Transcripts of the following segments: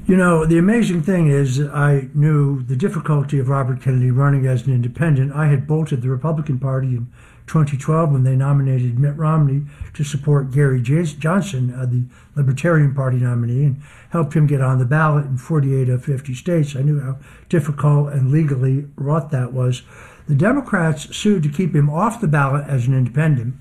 You know, the amazing thing is that I knew the difficulty of Robert Kennedy running as an independent. I had bolted the Republican Party in 2012 when they nominated Mitt Romney to support Gary Johnson, the Libertarian Party nominee, and helped him get on the ballot in 48 of 50 states. I knew how difficult and legally wrought that was. The Democrats sued to keep him off the ballot as an independent.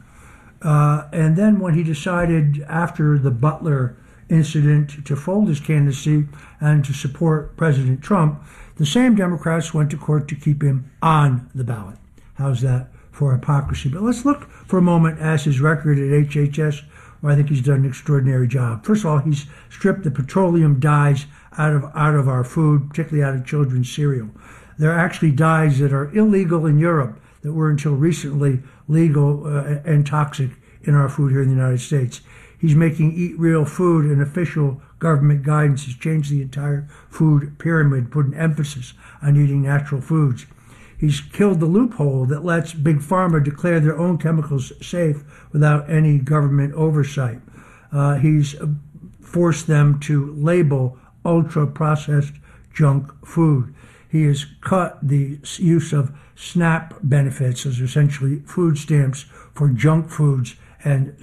And then when he decided after the Butler incident to fold his candidacy and to support President Trump, the same Democrats went to court to keep him on the ballot. How's that for hypocrisy? But let's look for a moment at his record at HHS, where I think he's done an extraordinary job. First of all, he's stripped the petroleum dyes out of our food, particularly out of children's cereal. There are actually dyes that are illegal in Europe that were until recently legal and toxic in our food here in the United States. He's making Eat Real Food an official government guidance. He's changed the entire food pyramid, put an emphasis on eating natural foods. He's killed the loophole that lets Big Pharma declare their own chemicals safe without any government oversight. He's forced them to label ultra-processed junk food. He has cut the use of SNAP benefits, those are essentially food stamps for junk foods and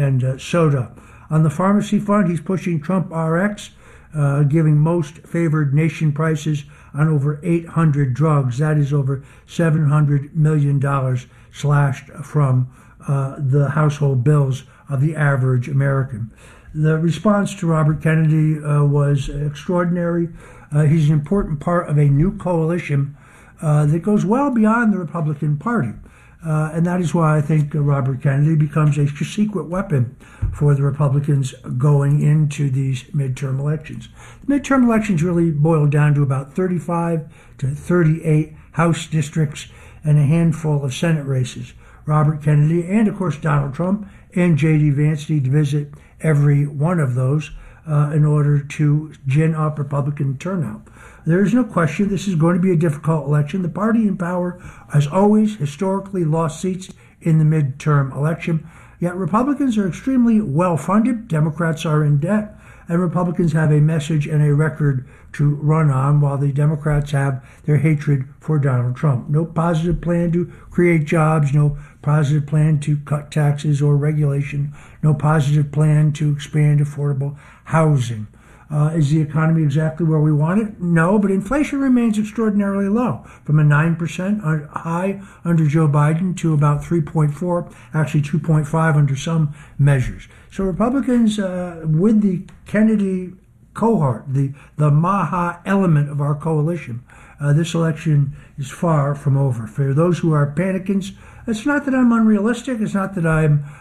soda. On the pharmacy front, he's pushing Trump RX, giving most favored nation prices on over 800 drugs. That is over $700 million slashed from the household bills of the average American. The response to Robert Kennedy was extraordinary. He's an important part of a new coalition that goes well beyond the Republican Party. And that is why I think Robert Kennedy becomes a secret weapon for the Republicans going into these midterm elections. The midterm elections really boil down to about 35 to 38 House districts and a handful of Senate races. Robert Kennedy and, of course, Donald Trump and J.D. Vance need to visit every one of those in order to gin up Republican turnout. There is no question this is going to be a difficult election. The party in power has always historically lost seats in the midterm election, yet Republicans are extremely well-funded, Democrats are in debt, and Republicans have a message and a record to run on, while the Democrats have their hatred for Donald Trump. No positive plan to create jobs, no positive plan to cut taxes or regulation, no positive plan to expand affordable housing. Is the economy exactly where we want it? No, but inflation remains extraordinarily low, from a 9% high under Joe Biden to about 3.4, actually 2.5 under some measures. So Republicans, with the Kennedy cohort, the Maha element of our coalition, this election is far from over. For those who are panicking, it's not that I'm unrealistic. It's not that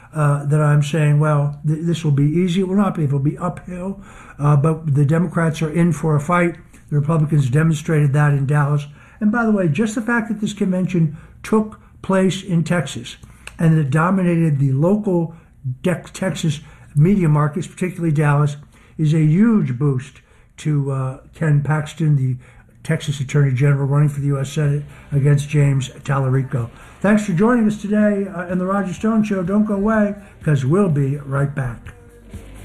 I'm saying, well, this will be easy. It will not be. It will be uphill. But the Democrats are in for a fight. The Republicans demonstrated that in Dallas. And by the way, just the fact that this convention took place in Texas and it dominated the local Texas media markets, particularly Dallas, is a huge boost to Ken Paxton, the Texas Attorney General running for the U.S. Senate against James Tallarico. Thanks for joining us today in the Roger Stone Show. Don't go away, because we'll be right back.